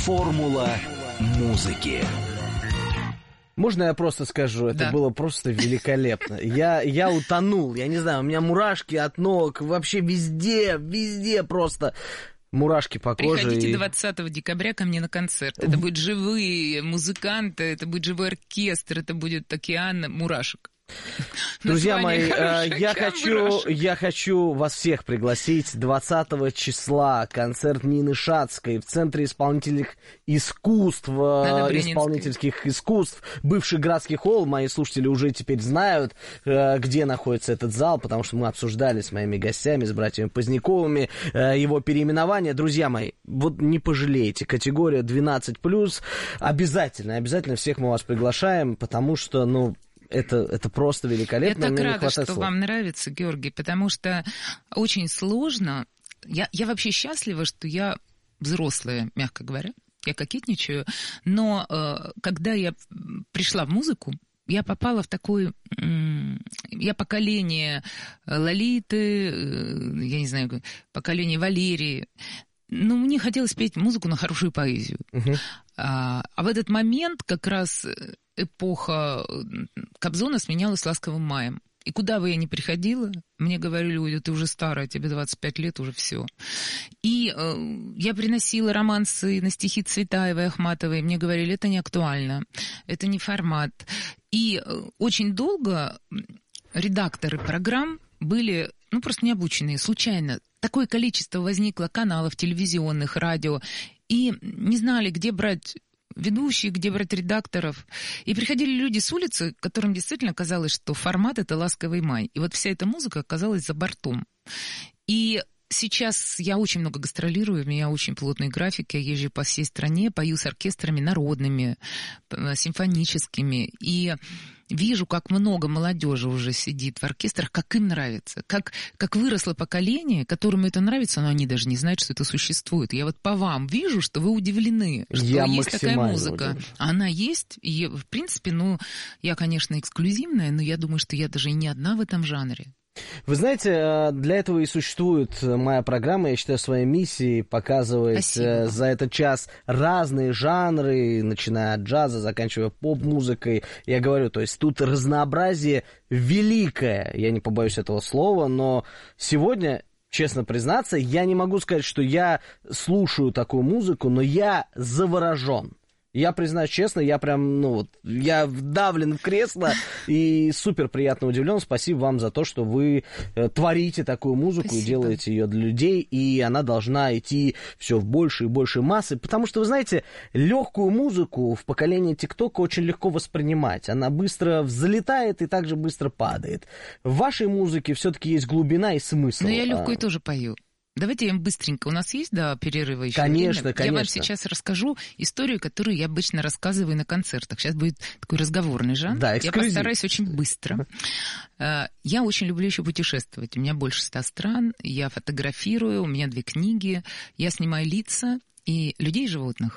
Формула музыки. Можно я просто скажу? Это Да. было просто великолепно. Я утонул, я не знаю, у меня мурашки от ног, вообще везде просто мурашки по коже. Приходите 20 декабря ко мне на концерт. Это будут живые музыканты, это будет живой оркестр, это будет океан мурашек. Друзья мои, Название хорошее, я хочу вас всех пригласить 20 числа. Концерт Нины Шацкой в Центре исполнительных искусств, исполнительских искусств, бывший Градский холл. Мои слушатели уже теперь знают, где находится этот зал, потому что мы обсуждали с моими гостями, с братьями Поздняковыми, его переименование. Друзья мои, вот не пожалейте, категория 12+, обязательно всех мы вас приглашаем, потому что, это просто великолепно. Я так рада, что вам нравится, Георгий, потому что очень сложно. Я вообще счастлива, что я взрослая, мягко говоря. Я кокетничаю. Но когда я пришла в музыку, я попала в такое... Я поколение Лолиты, я не знаю, поколение Валерии. Мне хотелось петь музыку на хорошую поэзию. Uh-huh. А в этот момент как раз эпоха Кобзона сменялась «Ласковым маем». И куда бы я ни приходила, мне говорили: ой, ты уже старая, тебе 25 лет, уже все. И я приносила романсы на стихи Цветаевой, Ахматовой, мне говорили: это не актуально, это не формат. И очень долго редакторы программ были, просто необученные, случайно. Такое количество возникло каналов телевизионных, радио, и не знали, где брать ведущих, где брать редакторов. И приходили люди с улицы, которым действительно казалось, что формат — это «Ласковый май». И вот вся эта музыка оказалась за бортом. И сейчас я очень много гастролирую, у меня очень плотный график, я езжу по всей стране, пою с оркестрами народными, симфоническими, и вижу, как много молодежи уже сидит в оркестрах, как им нравится, как выросло поколение, которому это нравится, но они даже не знают, что это существует. Я вот по вам вижу, что вы удивлены, что есть такая музыка. Удивлен. Она есть, и, в принципе, я, конечно, эксклюзивная, но я думаю, что я даже и не одна в этом жанре. Вы знаете, для этого и существует моя программа, я считаю, своей миссией показывать за этот час разные жанры, начиная от джаза, заканчивая поп-музыкой. Я говорю, то есть тут разнообразие великое, я не побоюсь этого слова, но сегодня, честно признаться, я не могу сказать, что я слушаю такую музыку, но я заворожен. Я признаюсь честно, я прям, я вдавлен в кресло и супер приятно удивлен. Спасибо вам за то, что вы творите такую музыку. Спасибо. И делаете ее для людей, и она должна идти все в больше и больше массы, потому что, вы знаете, легкую музыку в поколении ТикТока очень легко воспринимать. Она быстро взлетает и также быстро падает. В вашей музыке все-таки есть глубина и смысл. Но я легкую тоже пою. Давайте я быстренько. У нас есть до перерыва еще конечно, время? Конечно. Я вам сейчас расскажу историю, которую я обычно рассказываю на концертах. Сейчас будет такой разговорный жанр. Да, эксклюзив. Я постараюсь очень быстро. Я очень люблю еще путешествовать. У меня больше 100 стран. Я фотографирую, у меня 2 книги. Я снимаю лица и людей, и животных.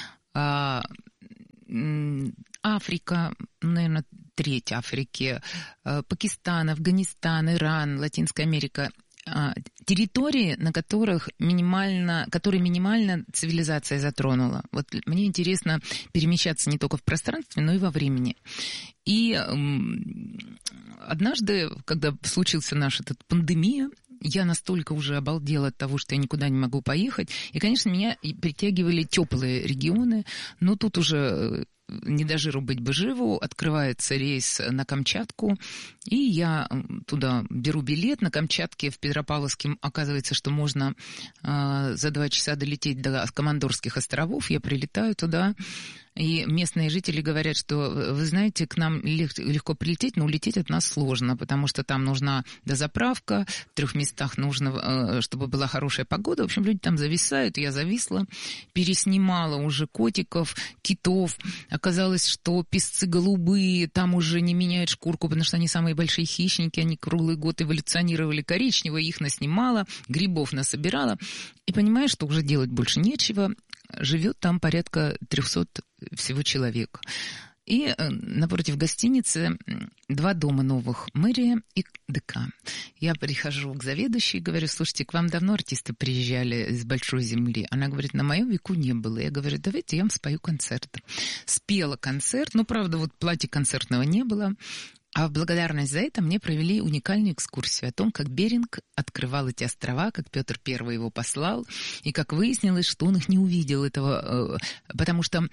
Африка, наверное, треть Африки. Пакистан, Афганистан, Иран, Латинская Америка. Территории, на которые минимально цивилизация затронула. Вот мне интересно перемещаться не только в пространстве, но и во времени. И однажды, когда случился наша пандемия, я настолько уже обалдела от того, что я никуда не могу поехать. И, конечно, меня притягивали теплые регионы, но тут уже не до жиру быть бы живу, открывается рейс на Камчатку, и я туда беру билет. На Камчатке в Петропавловске оказывается, что можно за 2 часа долететь до Командорских островов. Я прилетаю туда, и местные жители говорят, что, вы знаете, к нам легко прилететь, но улететь от нас сложно, потому что там нужна дозаправка, в 3 местах нужно, чтобы была хорошая погода. В общем, люди там зависают, я зависла, переснимала уже котиков, китов. Оказалось, что песцы голубые там уже не меняют шкурку, потому что они самые большие хищники, они круглый год эволюционировали коричневые, их наснимала, грибов насобирала. И понимаешь, что уже делать больше нечего. Живет там порядка 300 всего человек. И напротив гостиницы 2 дома новых, мэрия и ДК. Я прихожу к заведующей и говорю: слушайте, к вам давно артисты приезжали из большой земли? Она говорит: на моем веку не было. Я говорю: давайте я вам спою концерт. Спела концерт, правда, вот платья концертного не было. А в благодарность за это мне провели уникальную экскурсию о том, как Беринг открывал эти острова, как Петр I его послал, и как выяснилось, что он их не увидел, этого, потому что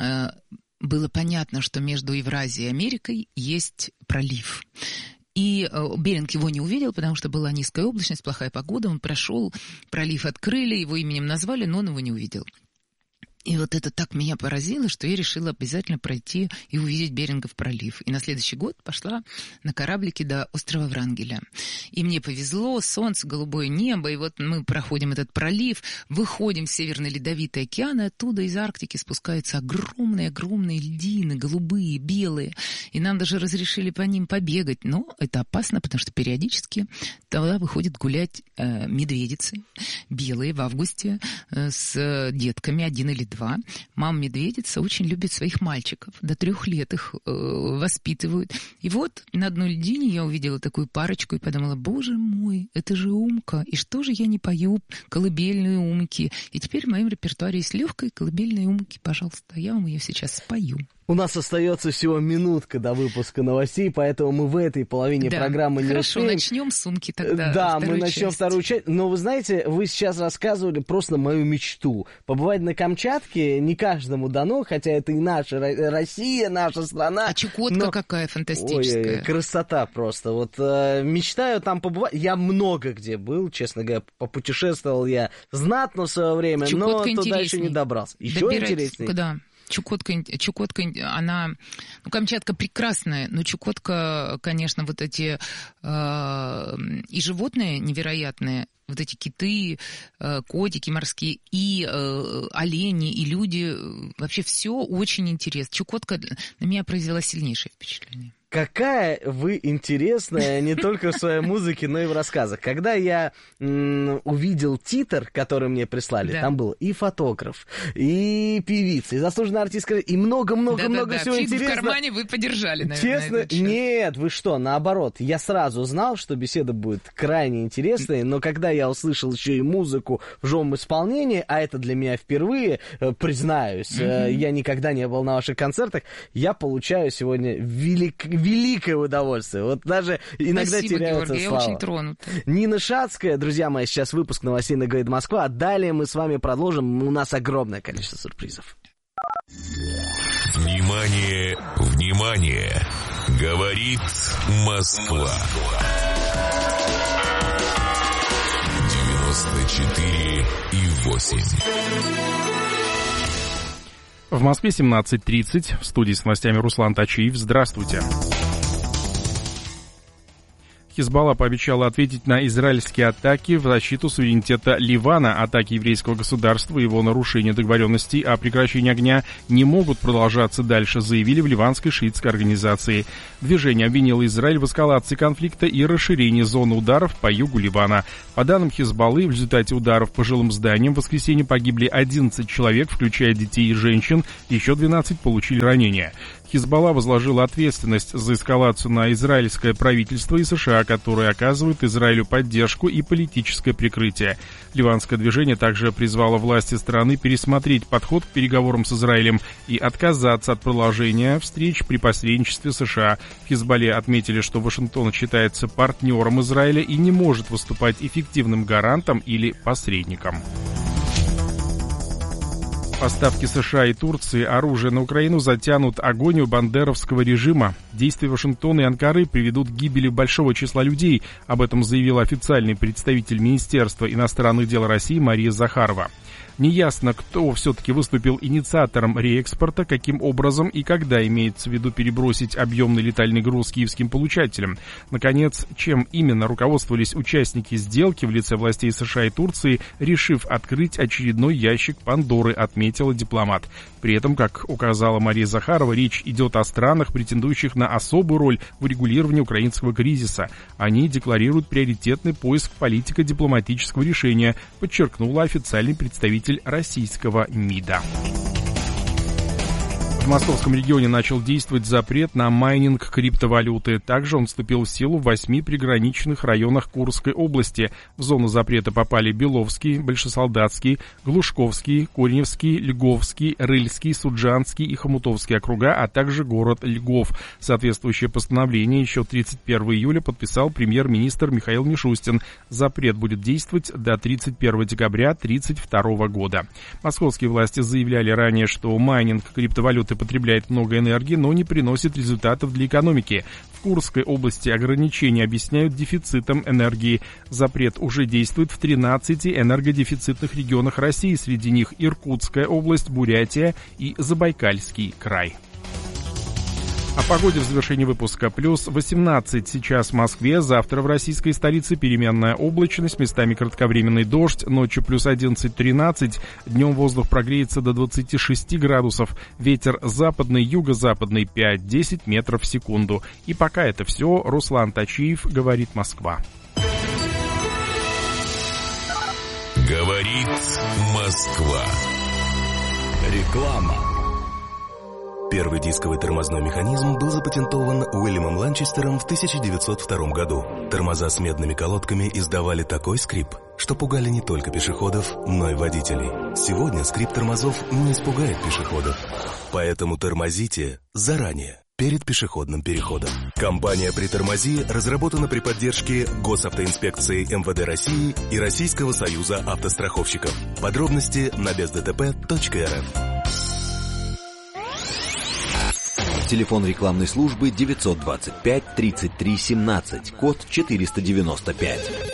было понятно, что между Евразией и Америкой есть пролив. И Беринг его не увидел, потому что была низкая облачность, плохая погода, он прошел, пролив открыли, его именем назвали, но он его не увидел. И вот это так меня поразило, что я решила обязательно пройти и увидеть Берингов пролив. И на следующий год пошла на кораблике до острова Врангеля. И мне повезло, солнце, голубое небо, и вот мы проходим этот пролив, выходим в Северный Ледовитый океан, и оттуда из Арктики спускаются огромные-огромные льдины, голубые, белые. И нам даже разрешили по ним побегать. Но это опасно, потому что периодически туда выходят гулять медведицы, белые, в августе, с детками, 1 или 2. Мама-медведица очень любит своих мальчиков. До 3 лет их воспитывают. И вот на одной льдине я увидела такую парочку и подумала: боже мой, это же Умка. И что же я не пою колыбельные Умки? И теперь в моем репертуаре есть легкая колыбельная Умки. Пожалуйста, я вам ее сейчас спою. У нас остается всего минутка до выпуска новостей, поэтому мы в этой половине программы не успеем. Хорошо, начнем с Умки тогда. Да, мы начнем вторую часть. Но вы знаете, вы сейчас рассказывали просто мою мечту. Побывать на Камчатке не каждому дано, хотя это и наша Россия, наша страна. А Чукотка какая фантастическая. Ой, красота просто. Вот мечтаю там побывать. Я много где был, честно говоря, попутешествовал я знатно в свое время, Чукотка но туда еще не добрался. Еще интереснее. Да. Чукотка, она... Камчатка прекрасная, но Чукотка, конечно, вот эти и животные невероятные, вот эти киты, котики морские, и олени, и люди. Вообще все очень интересно. Чукотка на меня произвела сильнейшее впечатление. Какая вы интересная не только в своей музыке, но и в рассказах. Когда я увидел титр, который мне прислали, там был и фотограф, и певица, и заслуженная артистка, и много-много-много всего интересного. В кармане вы подержали, наверное. Честно? Нет, вы что, наоборот. Я сразу знал, что беседа будет крайне интересной, но когда я услышал еще и музыку в живом исполнении, а это для меня впервые, признаюсь, я никогда не был на ваших концертах, я получаю сегодня великое удовольствие. Вот даже иногда Спасибо, теряются Георгий, слова. я очень тронута. Нина Шацкая, друзья мои, сейчас выпуск новостей на «Говорит Москва», а далее мы с вами продолжим. У нас огромное количество сюрпризов. Внимание, внимание! Говорит Москва. 94,8. В Москве 17:30. В студии с новостями Руслан Тачиев. Здравствуйте. Хизбалла пообещала ответить на израильские атаки в защиту суверенитета Ливана. Атаки еврейского государства и его нарушение договоренностей о прекращении огня не могут продолжаться дальше, заявили в ливанской шиитской организации. Движение обвинило Израиль в эскалации конфликта и расширении зоны ударов по югу Ливана. По данным Хизбаллы, в результате ударов по жилым зданиям в воскресенье погибли 11 человек, включая детей и женщин, еще 12 получили ранения. Хизбалла возложила ответственность за эскалацию на израильское правительство и США, которые оказывают Израилю поддержку и политическое прикрытие. Ливанское движение также призвало власти страны пересмотреть подход к переговорам с Израилем и отказаться от продолжения встреч при посредничестве США. В Хизбалле отметили, что Вашингтон считается партнером Израиля и не может выступать эффективным гарантом или посредником. Поставки США и Турции оружия на Украину затянут агонию бандеровского режима. Действия Вашингтона и Анкары приведут к гибели большого числа людей. Об этом заявил официальный представитель Министерства иностранных дел России Мария Захарова. Неясно, кто все-таки выступил инициатором реэкспорта, каким образом и когда имеется в виду перебросить объемный летальный груз киевским получателям. Наконец, чем именно руководствовались участники сделки в лице властей США и Турции, решив открыть очередной ящик Пандоры, отметила дипломат. При этом, как указала Мария Захарова, речь идет о странах, претендующих на особую роль в урегулировании украинского кризиса. Они декларируют приоритетный поиск политико-дипломатического решения, подчеркнула официальный представитель российского МИДа. В московском регионе начал действовать запрет на майнинг криптовалюты. Также он вступил в силу в 8 приграничных районах Курской области. В зону запрета попали Беловский, Большесолдатский, Глушковский, Кореневский, Льговский, Рыльский, Суджанский и Хомутовский округа, а также город Льгов. Соответствующее постановление еще 31 июля подписал премьер-министр Михаил Мишустин. Запрет будет действовать до 31 декабря 1932 года. Московские власти заявляли ранее, что майнинг криптовалюты потребляет много энергии, но не приносит результатов для экономики. В Курской области ограничения объясняют дефицитом энергии. Запрет уже действует в 13 энергодефицитных регионах России, среди них Иркутская область, Бурятия и Забайкальский край. О погоде в завершении выпуска. Плюс 18 сейчас в Москве, завтра в российской столице переменная облачность, местами кратковременный дождь, ночью плюс 11-13, днем воздух прогреется до 26 градусов, ветер западный, юго-западный 5-10 метров в секунду. И пока это все, Руслан Тачиев, говорит Москва. Говорит Москва. Реклама. Первый дисковый тормозной механизм был запатентован Уильямом Ланчестером в 1902 году. Тормоза с медными колодками издавали такой скрип, что пугали не только пешеходов, но и водителей. Сегодня скрип тормозов не испугает пешеходов. Поэтому тормозите заранее, перед пешеходным переходом. Компания «Притормози» разработана при поддержке Госавтоинспекции МВД России и Российского союза автостраховщиков. Подробности на бездтп.рф. Телефон рекламной службы 925 33 17, код 495.